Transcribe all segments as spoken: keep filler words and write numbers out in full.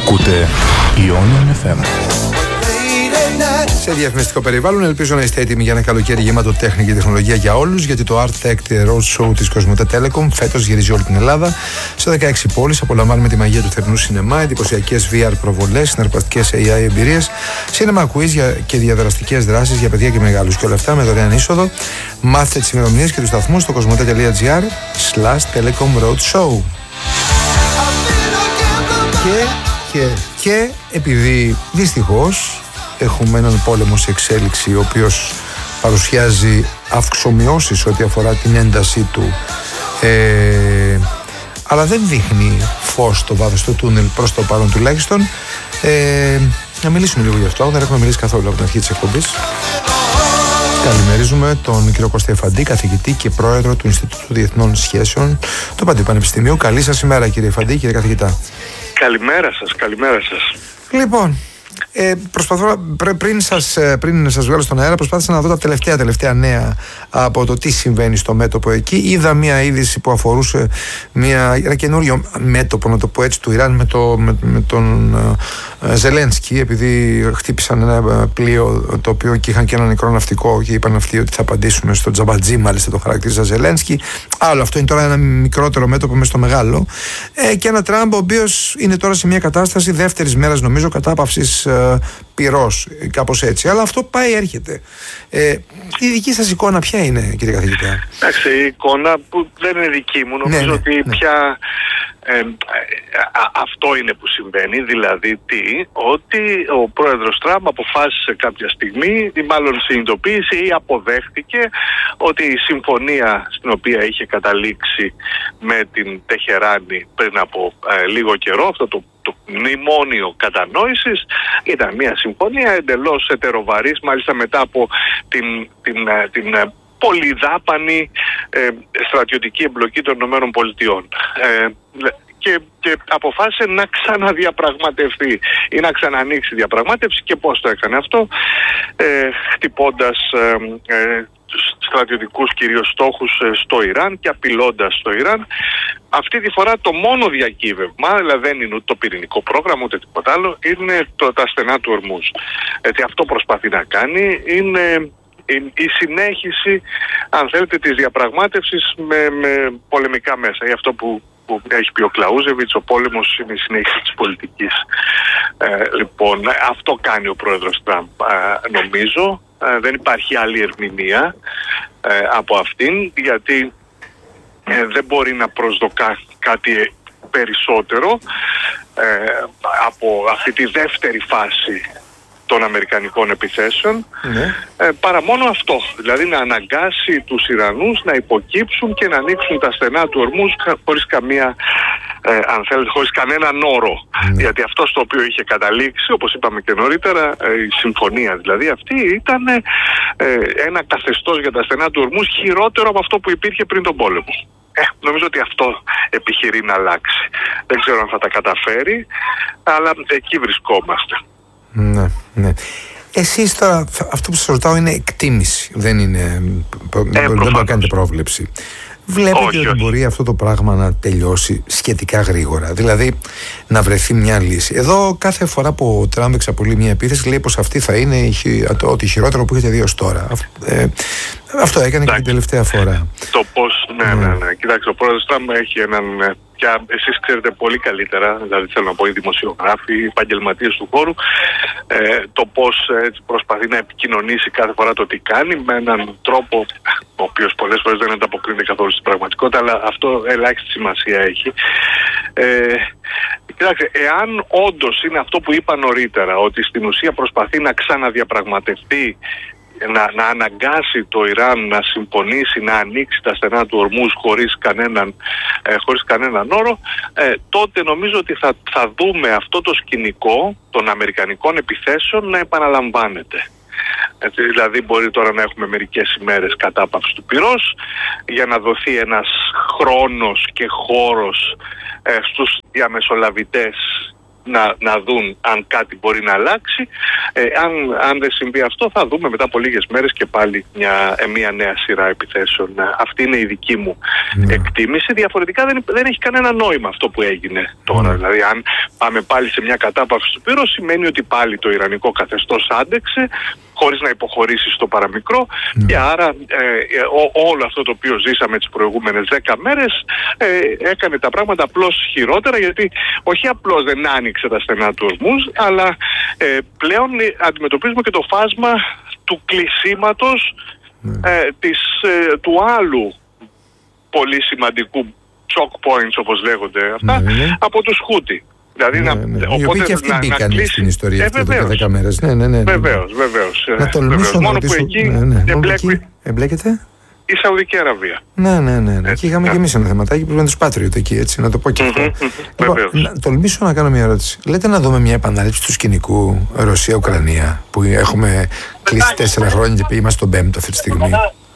Ακούτε Ionian εφ εμ. Σε διαφημιστικό περιβάλλον, ελπίζω να είστε έτοιμοι για ένα καλοκαίρι γεμάτο τέχνη και τεχνολογία για όλους, γιατί το Art Tech Road Show της Κοσμοτέ Telecom φέτος γυρίζει όλη την Ελλάδα. Σε δεκαέξι πόλεις απολαμβάνουμε τη μαγεία του θερινού σινεμά, εντυπωσιακές βι αρ προβολές, συναρπαστικές έι άι εμπειρίες, cinema quiz και διαδραστικές δράσεις για παιδιά και μεγάλους. Και όλα αυτά με δωρεάν είσοδο. Μάθετε τις ημερομηνίες και τους σταθμούς στο κοσμοτέ.gr slash telecom road show. Και, και, και επειδή δυστυχώς έχουμε έναν πόλεμο σε εξέλιξη, ο οποίος παρουσιάζει αυξομοιώσεις ό,τι αφορά την έντασή του, ε, αλλά δεν δείχνει φως στο βάθος του τούνελ προς το παρόν τουλάχιστον. Ε, να μιλήσουμε λίγο γι' αυτό, δεν έχουμε μιλήσει καθόλου από την αρχή της εκπομπής. Καλημερίζουμε τον κύριο Κώστα Εφαντή, καθηγητή και πρόεδρο του Ινστιτούτου Διεθνών Σχέσεων του Παντίου Πανεπιστημίου. Καλή σας ημέρα, κύριε Εφαντή, κύριε καθηγητά. Καλημέρα σας, καλημέρα σας. Λοιπόν, Ε, προσπαθώ, πρέ, πριν, σας, πριν σας βγάλω στον αέρα, προσπάθησα να δω τα τελευταία τελευταία νέα από το τι συμβαίνει στο μέτωπο εκεί. Είδα μια είδηση που αφορούσε μια, ένα καινούριο μέτωπο, να το πω έτσι, του Ιράν με, το, με, με τον uh, Ζελένσκι, επειδή χτύπησαν ένα πλοίο το οποίο και είχαν και ένα νεκρό ναυτικό και είπαν αυτοί ότι θα απαντήσουμε στο Τζαμπατζή, μάλιστα το χαρακτήριζα Ζελένσκι. Άλλο αυτό είναι τώρα ένα μικρότερο μέτωπο μες στο μεγάλο. Ε, και ένα Τραμπ ο οποίος είναι τώρα σε μια κατάσταση δεύτερης μέρας, νομίζω, κατάπαυσης πυρός, κάπως έτσι. Αλλά αυτό πάει, έρχεται. Ε, η δική σας εικόνα ποια είναι, κύριε καθηγητά? Εντάξει, η εικόνα που δεν είναι δική μου, νομίζω, ναι, ναι, ότι ναι. πια ε, ε, α, αυτό είναι που συμβαίνει. Δηλαδή τι, ότι ο πρόεδρος Τραμπ αποφάσισε κάποια στιγμή, ή μάλλον συνειδητοποίησε ή αποδέχτηκε ότι η συμφωνία στην οποία είχε καταλήξει με την Τεχεράνη πριν από ε, λίγο καιρό, αυτό το το μνημόνιο κατανόησης, ήταν μια συμφωνία εντελώς ετεροβαρής, μάλιστα μετά από την, την, την, την πολυδάπανη ε, στρατιωτική εμπλοκή των Ηνωμένων Πολιτειών. Ε, και, και αποφάσισε να ξαναδιαπραγματευτεί ή να ξανανοίξει διαπραγμάτευση. Και πώς το έκανε αυτό? Ε, χτυπώντας ε, ε, στρατιωτικούς κυρίως στόχους στο Ιράν και απειλώντας το Ιράν. Αυτή τη φορά το μόνο διακύβευμα, δηλαδή δεν είναι ούτε το πυρηνικό πρόγραμμα ούτε τίποτα άλλο, είναι το, τα στενά του Ορμούζ. Γιατί αυτό προσπαθεί να κάνει είναι η συνέχιση, αν θέλετε, της διαπραγμάτευσης με, με πολεμικά μέσα. Ή αυτό που, που έχει πει ο Κλαούζεβιτς, ο πόλεμος είναι η συνέχιση της πολιτικής. Ε, λοιπόν, αυτό κάνει ο πρόεδρος Τραμπ, ε, νομίζω. Ε, δεν υπάρχει άλλη ερμηνεία ε, από αυτήν, γιατί ε, δεν μπορεί να προσδοκά κάτι περισσότερο ε, από αυτή τη δεύτερη φάση των αμερικανικών επιθέσεων, ναι. ε, παρά μόνο αυτό, δηλαδή να αναγκάσει τους Ιρανούς να υποκύψουν και να ανοίξουν τα στενά του Ορμούζ χωρίς καμία, ε, αν θέλετε, χωρίς κανέναν όρο. Ναι. Γιατί αυτό στο οποίο είχε καταλήξει, όπως είπαμε και νωρίτερα, ε, η συμφωνία δηλαδή αυτή ήταν ε, ένα καθεστώς για τα στενά του Ορμούζ χειρότερο από αυτό που υπήρχε πριν τον πόλεμο. Ε, νομίζω ότι αυτό επιχειρεί να αλλάξει. Δεν ξέρω αν θα τα καταφέρει, αλλά εκεί βρισκόμαστε. Ναι, ναι. Εσείς τώρα, αυτό που σας ρωτάω είναι εκτίμηση, δεν είναι, ε, δεν το κάνετε πρόβλεψη. Βλέπετε όχι, ότι όχι. μπορεί αυτό το πράγμα να τελειώσει σχετικά γρήγορα, δηλαδή να βρεθεί μια λύση? Εδώ κάθε φορά που ο Τραμπ εξαπολύει μια επίθεση λέει πως αυτή θα είναι ό,τι χειρότερο που έχετε δει ως τώρα. Ε, αυτό έκανε και την τελευταία φορά. Το πώς, ναι, ναι, ναι, ναι. Κοιτάξτε, ο πρόεδρος Τραμπ έχει έναν... Και εσείς ξέρετε πολύ καλύτερα, δηλαδή θέλω να πω οι δημοσιογράφοι, οι επαγγελματίες του χώρου, ε, το πώς έτσι προσπαθεί να επικοινωνήσει κάθε φορά το τι κάνει με έναν τρόπο ο οποίος πολλές φορές δεν ανταποκρίνεται καθόλου στην πραγματικότητα, αλλά αυτό ελάχιστη σημασία έχει. Ε, κοιτάξτε, εάν όντως είναι αυτό που είπα νωρίτερα, ότι στην ουσία προσπαθεί να ξαναδιαπραγματευτεί, Να, να αναγκάσει το Ιράν να συμφωνήσει, να ανοίξει τα στενά του Ορμούζ χωρίς κανέναν, ε, χωρίς κανέναν όρο, ε, τότε νομίζω ότι θα, θα δούμε αυτό το σκηνικό των αμερικανικών επιθέσεων να επαναλαμβάνεται. Έτσι, δηλαδή μπορεί τώρα να έχουμε μερικές ημέρες κατάπαυση του πυρός για να δοθεί ένας χρόνος και χώρος ε, στους διαμεσολαβητές να, να δουν αν κάτι μπορεί να αλλάξει. Ε, αν, αν δεν συμβεί αυτό, θα δούμε μετά από λίγες μέρες και πάλι μια, μια νέα σειρά επιθέσεων. Αυτή είναι η δική μου mm. εκτίμηση. Διαφορετικά δεν, δεν έχει κανένα νόημα αυτό που έγινε τώρα. Mm. Δηλαδή αν πάμε πάλι σε μια κατάπαυση του πυρός, σημαίνει ότι πάλι το ιρανικό καθεστώς άντεξε χωρίς να υποχωρήσει στο παραμικρό mm. και άρα ε, ό, όλο αυτό το οποίο ζήσαμε τις προηγούμενες δέκα μέρες ε, έκανε τα πράγματα απλώς χειρότερα, γιατί όχι απλώς δεν άνοιξε τα στενά του ορμούς, αλλά ε, πλέον αντιμετωπίζουμε και το φάσμα του κλεισίματος mm. ε, της, ε, του άλλου πολύ σημαντικού choke points, όπως λέγονται αυτά, mm. από τους Χούτι. Δηλαδή, ναι, να, ναι. οπότε, οι οποίοι και αυτοί να, μπήκαν να κλείσει... στην ιστορία ε, αυτή εδώ και δέκα μέρες. Ναι, ναι, ναι, ναι. Βεβαίως, βεβαίως. Να τολμήσω να Μόνο ρωτήσω... που εκεί, ναι, ναι. εμπλέκει... εκεί εμπλέκεται η Σαουδική Αραβία. Ναι, ναι, ναι. ναι. Εκεί είχαμε ναι. και εμείς ένα θεματάκι που ήταν τους Patriot εκεί, έτσι, να το πω και αυτό. Mm-hmm, λοιπόν, να τολμήσω να κάνω μια ερώτηση. Λέτε να δούμε μια επανάληψη του σκηνικού Ρωσία-Ουκρανία που έχουμε κλείσει τέσσερα χρόνια και είμαστε στον πέμπτο αυτή τη στιγμή.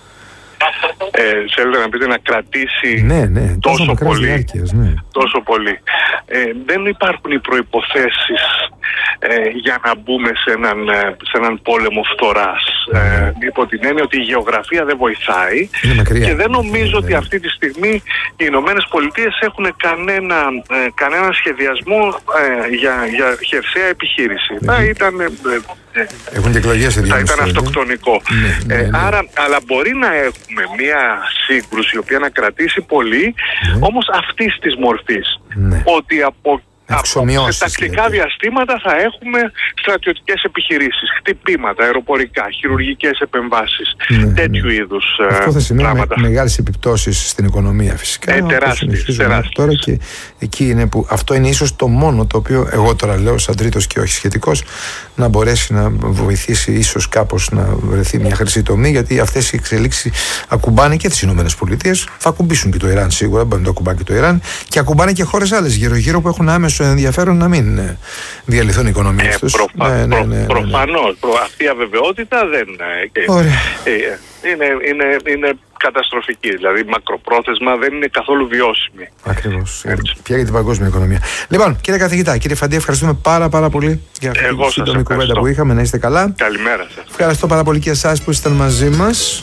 Ε, θέλετε να πείτε να κρατήσει ναι, ναι, τόσο, τόσο πολύ, διάρκειας, ναι. τόσο πολύ. Ε, δεν υπάρχουν οι προϋποθέσεις ε, για να μπούμε σε έναν, σε έναν πόλεμο φθοράς. Ε, υπό την έννοια ότι η γεωγραφία δεν βοηθάει και δεν νομίζω ναι, ότι ναι. αυτή τη στιγμή οι Ηνωμένες Πολιτείες έχουν κανένα, ε, κανένα σχεδιασμό ε, για, για χερσαία επιχείρηση. Ναι. Θα ήταν... Ε, Έχουν και εκλογές, θα ήταν αυτοκτονικό. Ναι, ναι, ναι. Ε, άρα, αλλά μπορεί να έχουμε μια σύγκρουση η οποία να κρατήσει πολύ, ναι. όμως αυτής της μορφής. Ναι. Ότι από, από σε τακτικά διαστήματα θα έχουμε στρατιωτικές επιχειρήσεις, χτυπήματα, αεροπορικά, χειρουργικές επεμβάσεις, ναι, τέτοιου ναι. είδους αυτό θα σημαίνει πράγματα. Με, μεγάλες επιπτώσεις στην οικονομία φυσικά. Ε, τεράστιες, τεράστιες. Τώρα και εκεί είναι που αυτό είναι ίσως το μόνο το οποίο εγώ τώρα λέω σαν τρίτος και όχι σχετικός να μπορέσει να βοηθήσει ίσως κάπως να βρεθεί μια χρυσή τομή, γιατί αυτές οι εξελίξεις ακουμπάνε και τις Ηνωμένες Πολιτείες, θα ακουμπήσουν και το Ιράν σίγουρα, μπορεί να το ακουμπάνε και το Ιράν και ακουμπάνε και χώρες άλλες γύρω-γύρω που έχουν άμεσο ενδιαφέρον να μην διαλυθούν οι οικονομίες ε, τους. Προφα... ναι, ναι, ναι, ναι, ναι. Προφανώς, προ... αυτή η αβεβαιότητα δεν Ωραία. είναι, είναι, είναι καταστροφική, δηλαδή μακροπρόθεσμα δεν είναι καθόλου βιώσιμη. Ακριβώς. Πια για την παγκόσμια οικονομία. Λοιπόν, κύριε καθηγητά, κύριε Φαντή, ευχαριστούμε πάρα πάρα πολύ για αυτή τη σύντομη κουβέντα που είχαμε. Να είστε καλά. Καλημέρα σας. Ευχαριστώ πάρα πολύ και εσάς που ήσασταν μαζί μας.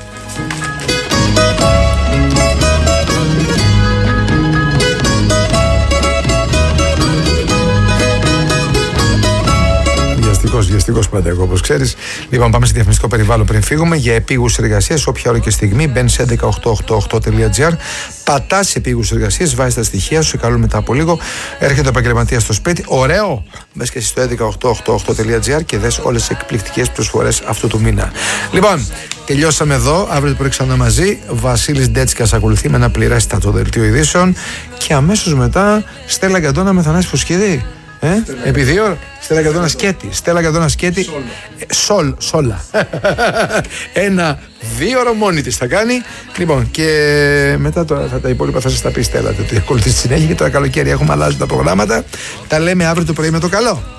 Βιαστικός πάντα εγώ, όπως ξέρεις. Λοιπόν, πάμε σε διαφημιστικό περιβάλλον πριν φύγουμε. Για επίγουσες εργασίες, όποια ώρα και στιγμή, μπαίνεις σε έντεκα οκτώ οκτώ οκτώ τελεία τζι άρ, πατάς επίγουσες εργασίες, βάζεις τα στοιχεία σου, σε καλούν μετά από λίγο. Έρχεται ο επαγγελματίας στο σπίτι. Ωραίο! Μπες και εσύ στο έντεκα οκτώ οκτώ οκτώ τελεία τζι άρ και δες όλες τις εκπληκτικές προσφορές αυτού του μήνα. Λοιπόν, τελειώσαμε εδώ. Αύριο το πρωί ξανά μαζί. Βασίλης Ντέτσικας ακολουθεί με ένα πληρέστατο δελτίο ειδήσεων. Και αμέσως μετά Στέλλα Γκαντώνα με Θανάση Φουσκίδη. Ε, επί δύο ώρα. Στέλλα Γκαντώνα σκέτη. Στέλλα Γκαντώνα σκέτη. Σολ, σόλα. Ένα δύο ώρο μόνη της θα κάνει. Λοιπόν, και μετά το, θα τα υπόλοιπα θα σας τα πει Στέλλα. Το ότι ακολουθεί στη συνέχεια και το καλοκαίρι έχουμε αλλάζει τα προγράμματα. Τα λέμε αύριο το πρωί με το καλό.